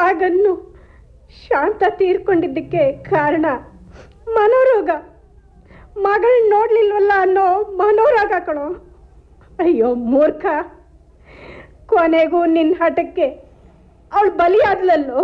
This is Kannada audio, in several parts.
ಹಾಗನ್ನು ಶಾಂತ ತೀರ್ಕೊಂಡಿದ್ದಕ್ಕೆ ಕಾರಣ ಮನೋರೋಗ. ಮಗಳು ನೋಡ್ಲಿಲ್ವಲ್ಲ ಅನ್ನೋ ಮನೋರೋಗ ಕಣೋ. ಅಯ್ಯೋ ಮೂರ್ಖ, ಕೊನೆಗೂ ನಿನ್ನ ಹಠಕ್ಕೆ ಅವಳು ಬಲಿಯಾದ್ಲಲ್ಲೋ.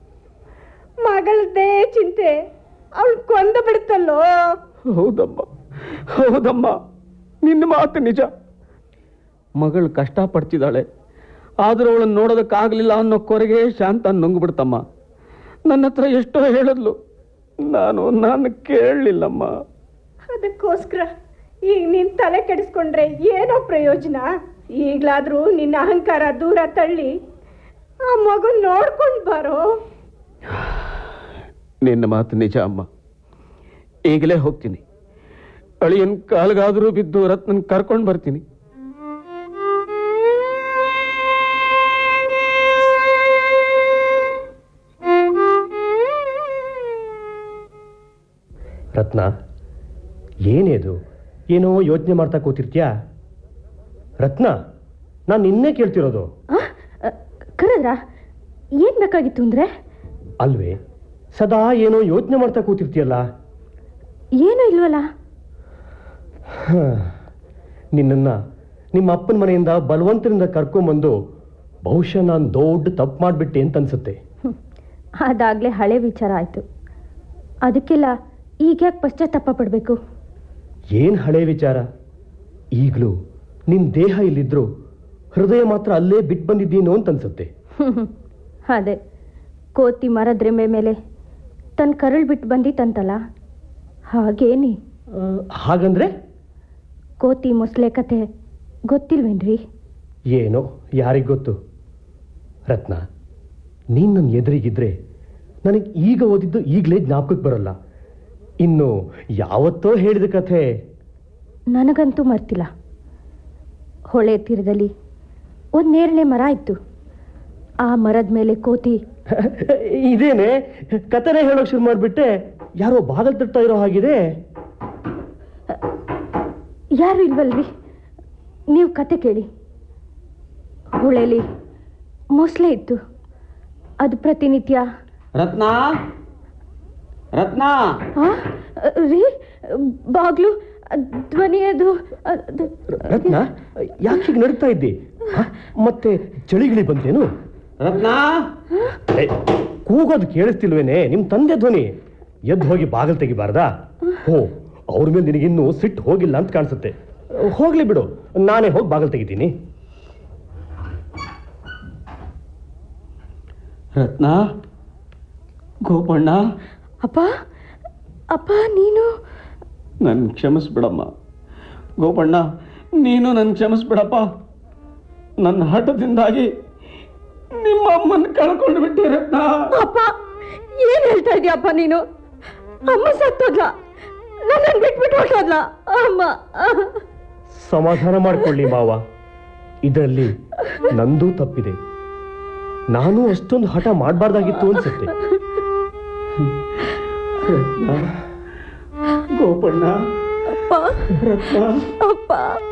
ಮಗಳದೇ ಚಿಂತೆ ಅವಳು ಕೊಂದು ಬಿಡುತ್ತಲ್ಲೋ. ಹೌದಮ್ಮ, ಹೌದಮ್ಮ, ನಿನ್ನ ಮಾತು ನಿಜ. ಮಗಳು ಕಷ್ಟಪಡ್ತಿದ್ದಾಳೆ, ಆದರೂ ಅವಳನ್ನು ನೋಡೋದಕ್ಕಾಗಲಿಲ್ಲ ಅನ್ನೋ ಕೊರೆಗೆ ಶಾಂತ ನುಂಗ್ಬಿಡ್ತಮ್ಮ. ನನ್ನ ಹತ್ರ ಎಷ್ಟೋ ಹೇಳಿದ್ಲು, ನಾನು ಕೇಳಲಿಲ್ಲಮ್ಮ. ಅದಕ್ಕೋಸ್ಕರ ಈಗ ನೀನು ತಲೆ ಕೆಡಿಸ್ಕೊಂಡ್ರೆ ಏನೋ ಪ್ರಯೋಜನ. ಈಗಲಾದರೂ ನಿನ್ನ ಅಹಂಕಾರ ದೂರ ತಳ್ಳಿ ಆ ಮಗು ನೋಡ್ಕೊಂಡು ಬಾರೋ. ನಿನ್ನ ಮಾತು ನಿಜ ಅಮ್ಮ. ಈಗಲೇ ಹೋಗ್ತೀನಿ. ಅಳಿಯನ್ ಕಾಲ್ಗಾದರೂ ಬಿದ್ದು ರತ್ನನ್ ಕರ್ಕೊಂಡು ಬರ್ತೀನಿ. ರತ್ನ, ಏನೇದು? ಏನೋ ಯೋಚನೆ ಮಾಡ್ತಾ ಕೂತಿರ್ತೀಯಾ? ರತ್ನ, ನಾನು ನಿನ್ನೆ ಕೇಳ್ತಿರೋದು. ಕರೆದ್ರ ಏನ್ ಬೇಕಾಗಿತ್ತು ಅಂದ್ರೆ? ಅಲ್ವೇ, ಸದಾ ಏನೋ ಯೋಚನೆ ಮಾಡ್ತಾ ಕೂತಿರ್ತೀಯಲ್ಲ. ಏನೂ ಇಲ್ವಲ್ಲ. ನಿನ್ನ ನಿಮ್ಮ ಅಪ್ಪನ ಮನೆಯಿಂದ ಬಲವಂತರಿಂದ ಕರ್ಕೊಂಬಂದು ಬಹುಶಃ ನಾನು ದೊಡ್ಡ ತಪ್ಪು ಮಾಡಿಬಿಟ್ಟೆ ಅಂತ ಅನ್ಸುತ್ತೆ. ಅದಾಗಲೇ ಹಳೆ ವಿಚಾರ ಆಯಿತು. ಅದಕ್ಕೆಲ್ಲ ಈಗ ಯಾಕೆ ಪಶ್ಚಾತ್ತಾಪ ಪಡಬೇಕು? ಏನು ಹಳೆ ವಿಚಾರ? ಈಗಲೂ ನಿನ್ನ ದೇಹ ಇಲ್ಲಿದ್ರು ಹೃದಯ ಮಾತ್ರ ಅಲ್ಲೇ ಬಿಟ್ಟು ಬಂದಿದ್ದೀನೋ ಅಂತ ಅನ್ಸುತ್ತೆ. ಅದೇ ಕೋತಿ ಮರದ್ರೆಂಬೆ ಮೇಲೆ ತನ್ನ ಕರಳು ಬಿಟ್ಟು ಬಂದಿತ್ತಂತಲ್ಲ, ಹಾಗೇನಿ. ಹಾಗಂದ್ರೆ? ಕೋತಿ ಮೊಸಳೆ ಕತೆ ಗೊತ್ತಿಲ್ವೇನ್ರಿ? ಏನೋ, ಯಾರಿಗೆ ಗೊತ್ತು. ರತ್ನ, ನೀನು ನನ್ನ ಎದುರಿಗಿದ್ರೆ ನನಗೆ ಈಗ ಓದಿದ್ದು ಈಗಲೇ ಜ್ಞಾಪಕಕ್ಕೆ ಬರಲ್ಲ. ಇನ್ನು ಯಾವತ್ತೋ ಹೇಳಿದ ಕಥೆ ನನಗಂತೂ ಮರ್ತಿಲ್ಲ. ಹೊಳೆ ತೀರದಲ್ಲಿ ಒಂದು ನೇರಳೆ ಮರ ಇತ್ತು. ಆ ಮರದ ಮೇಲೆ ಕೋತಿ. ಇದೇನೆ ಕಥೆನೇ ಹೇಳೋಕೆ ಶುರು ಮಾಡಿಬಿಟ್ಟೆ. ಯಾರೋ ಬಾಗಲ್ ತಟ್ತಾ ಇರೋ ಹಾಗಿದೆ. ಯಾರು ಇಲ್ವಲ್ರಿ, ನೀವು ಕತೆ ಕೇಳಿ. ಹೊಳೆಲಿ ಮೊಸಳೆ ಇತ್ತು. ಅದು ಪ್ರತಿನಿತ್ಯ ರತ್ನ, ರತ್ನ ರೀ, ಬಾಗ್ಲು ಧ್ವನಿ. ಅದು ರತ್ನ, ಯಾಕೆ ಹೀಗೆ ನಡೀತಾ ಇದ್ದಿ? ಮತ್ತೆ ಚಳಿಗಿಳಿ ಬಂತೇನು? ರತ್ನ, ಕೂಗೋದು ಕೇಳಿಸ್ತಿಲ್ವೇನೆ? ನಿಮ್ಮ ತಂದೆ ಧ್ವನಿ. ಎದ್ದು ಹೋಗಿ ಬಾಗಿಲು ತೆಗಿಬಾರ್ದಾ? ಹೋ, ಅವ್ರ ಮೇಲೆ ನಿನಗಿನ್ನೂ ಸಿಟ್ಟು ಹೋಗಿಲ್ಲ ಅಂತ ಕಾಣಿಸುತ್ತೆ. ಹೋಗ್ಲಿ ಬಿಡು, ನಾನೇ ಹೋಗಿ ಬಾಗಿಲು ತೆಗಿತೀನಿ. ರತ್ನ, ಗೋಪಣ್ಣ. ಅಪ್ಪ, ಅಪ್ಪ ನೀನು ನನ್ನ ಕ್ಷಮಿಸ್ಬಿಡಮ್ಮ. ಗೋಪಣ್ಣ, ನೀನು ನನ್ನ ಕ್ಷಮಿಸ್ಬಿಡಪ್ಪ. ನನ್ನ ಹಠದಿಂದಾಗಿ ನಿಮ್ಮ ಅಮ್ಮನ ಕಳ್ಕೊಂಡು ಬಿಟ್ಟೆ ರತ್ನ. ಅಪ್ಪ, ಏನ್ ಹೇಳ್ತಾ ಇದೀಯಪ್ಪ ನೀನು? ಅಮ್ಮ ಸತ್ತೋದ್ಲ, ನನ್ನನ್ನು ಬಿಟ್ಬಿಟ್ಟು ಹೊರಟೋದ್ಲ ಅಮ್ಮ. ಸಮಾಧಾನ ಮಾಡ್ಕೊಳ್ಳಿ ಮಾವ, ಇದರಲ್ಲಿ ನಂದೂ ತಪ್ಪಿದೆ. ನಾನು ಅಷ್ಟೊಂದು ಹಠ ಮಾಡಬಾರ್ದಾಗಿತ್ತು ಅನ್ಸುತ್ತೆ. ಗೋಪಣ್ಣ, ಅಪ್ಪ, ರತ್ನ, ಅಪ್ಪ.